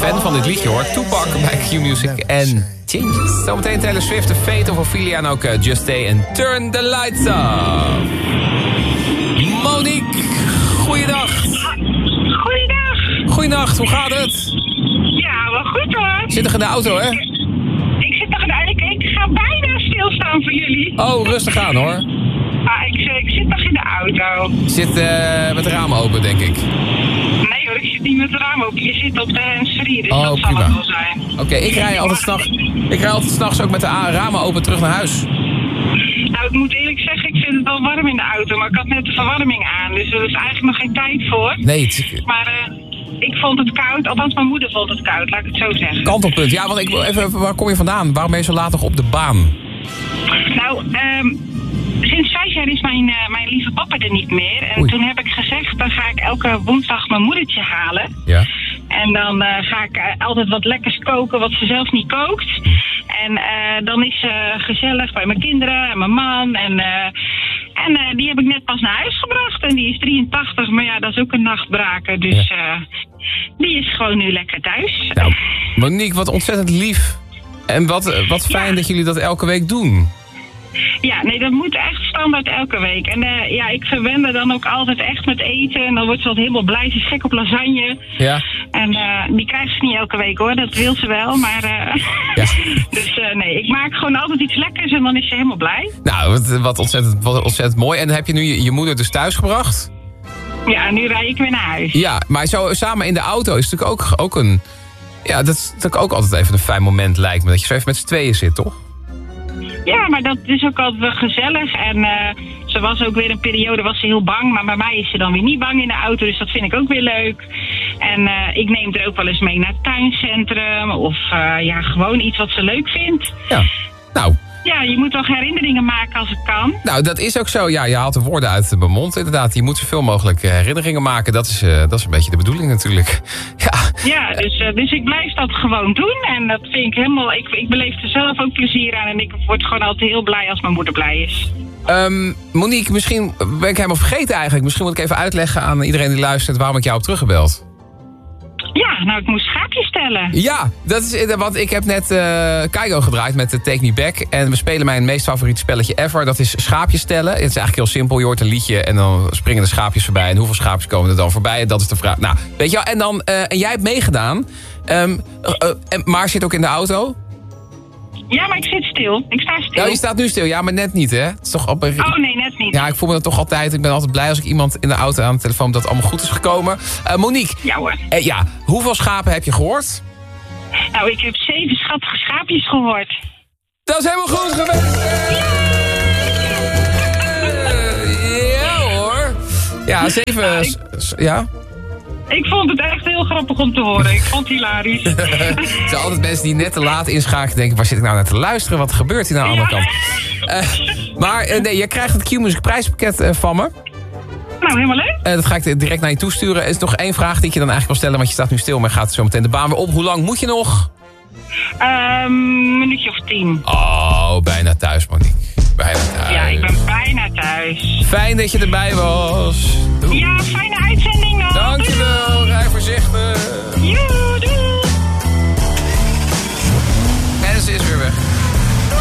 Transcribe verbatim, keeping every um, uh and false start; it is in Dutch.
fan van dit liedje hoor. Tupac bij Q-Music en Changes. Zometeen Taylor Swift, The Fate of Ophelia en ook uh, Just Stay and Turn the Lights Off. Monique, goeiedag. Goeiedag. Goeienacht, hoe gaat het? Ja, wel goed hoor. Zit nog in de auto, hè? Ik zit nog in de auto. Ik, ik ga bijna stilstaan voor jullie. Oh, rustig aan hoor. Ah, ik, ik zit nog in de auto. Zit uh, met de ramen open, denk ik. Nee hoor, ik zit niet met de raam open. Je zit op de hands-free, dus oh, dat prima. zal het wel zijn. Oké, okay, ik rij altijd s'nachts. Ik rij altijd s'nachts ook met de ramen open terug naar huis. Nou, ik moet eerlijk zeggen, ik vind het wel warm in de auto, maar ik had net de verwarming aan, dus er is eigenlijk nog geen tijd voor. Nee, het... Maar uh, ik vond het koud, althans mijn moeder vond het koud, laat ik het zo zeggen. Kantelpunt, ja, want ik wil even, waar kom je vandaan? Waarom ben je zo laat nog op de baan? Nou, um, sinds vijf jaar is mijn, uh, mijn lieve papa er niet meer. En Oei. Toen heb ik gezegd, dan ga ik elke woensdag mijn moedertje halen. Ja. En dan uh, ga ik uh, altijd wat lekkers koken wat ze zelf niet kookt. En uh, dan is ze uh, gezellig bij mijn kinderen en mijn man. En, uh, en uh, die heb ik net pas naar huis gebracht. En die is drieëntachtig, maar ja, dat is ook een nachtbraker. Dus uh, die is gewoon nu lekker thuis. Nou, Monique, wat ontzettend lief. En wat, wat fijn ja. dat jullie dat elke week doen. Ja, nee, dat moet echt standaard elke week. En uh, ja, ik verwen er dan ook altijd echt met eten. En dan wordt ze altijd helemaal blij. Ze is gek op lasagne. Ja. En uh, die krijgt ze niet elke week hoor, dat wil ze wel. Maar uh, ja. dus uh, nee, ik maak gewoon altijd iets lekkers en dan is ze helemaal blij. Nou, wat, wat, ontzettend, wat ontzettend mooi. En dan heb je nu je, je moeder dus thuis gebracht? Ja, nu rijd ik weer naar huis. Ja, maar zo samen in de auto is natuurlijk ook, ook een... Ja, dat is natuurlijk ook altijd even een fijn moment lijkt me. Dat je zo even met z'n tweeën zit, toch? Ja, maar dat is ook altijd wel gezellig. En uh, ze was ook weer een periode, was ze heel bang. Maar bij mij is ze dan weer niet bang in de auto. Dus dat vind ik ook weer leuk. En uh, ik neem er ook wel eens mee naar het tuincentrum. Of uh, ja, gewoon iets wat ze leuk vindt. Ja, nou... Ja, je moet toch herinneringen maken als het kan. Nou, dat is ook zo. Ja, je haalt de woorden uit mijn mond inderdaad. Je moet zoveel mogelijk herinneringen maken. Dat is, uh, dat is een beetje de bedoeling natuurlijk. Ja, ja dus, uh, dus ik blijf dat gewoon doen. En dat vind ik helemaal... Ik, ik beleef er zelf ook plezier aan. En ik word gewoon altijd heel blij als mijn moeder blij is. Um, Monique, misschien ben ik helemaal vergeten eigenlijk. Misschien moet ik even uitleggen aan iedereen die luistert waarom ik jou heb teruggebeld. Ja, nou, ik moest schaapjes stellen. Ja, dat is, want ik heb net uh, Keigo gedraaid met de Take Me Back. En we spelen mijn meest favoriete spelletje ever. Dat is schaapjes stellen. Het is eigenlijk heel simpel. Je hoort een liedje en dan springen de schaapjes voorbij. En hoeveel schaapjes komen er dan voorbij? Dat is de vraag. Nou, weet je wel. En, dan, uh, en jij hebt meegedaan. Um, uh, uh, maar zit ook in de auto. Ja, maar ik zit stil. Ik sta stil. Nou, je staat nu stil. Ja, maar net niet, hè? Het is toch op... Oh, nee, net niet. Ja, ik voel me dat toch altijd... Ik ben altijd blij als ik iemand in de auto aan de telefoon... dat allemaal goed is gekomen. Uh, Monique. Ja hoor. Uh, ja, hoeveel schapen heb je gehoord? Nou, ik heb zeven schattige schaapjes gehoord. Dat is helemaal goed geweest. Uh, ja hoor. Ja, zeven... Ja, ik... ja? Ik vond het echt heel grappig om te horen. Ik vond het hilarisch. Er zijn altijd mensen die net te laat inschakelen denken... waar zit ik nou naar te luisteren? Wat gebeurt hier nou aan de andere ja. kant? Uh, maar uh, nee, je krijgt het Q-Music prijspakket uh, van me. Nou, helemaal leuk. Uh, dat ga ik direct naar je toesturen. Er is nog één vraag die ik je dan eigenlijk wil stellen... want je staat nu stil, maar gaat zo meteen de baan weer op. Hoe lang moet je nog? Um, een minuutje of tien. Oh, bijna thuis, Monique. Bijna thuis. Ja, ik ben bijna thuis. Fijn dat je erbij was. Doei. Ja, fijne uitzending nog. Dankjewel, rij voorzichtig. Joe, doei. En ze is weer weg.